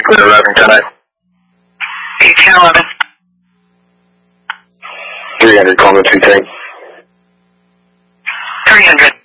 clear arriving 10-8. 1811. 300, call me 2 tank. 300.